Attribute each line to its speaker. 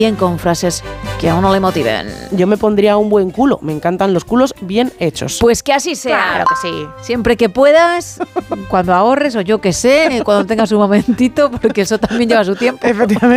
Speaker 1: bien con frases que a uno le motiven.
Speaker 2: Yo me pondría un buen culo. Me encantan los culos bien hechos.
Speaker 1: Pues que así sea.
Speaker 3: Claro que sí.
Speaker 1: Siempre que puedas, cuando ahorres o yo que sé, cuando tengas un momentito, porque eso también lleva su tiempo.
Speaker 3: Efectivamente.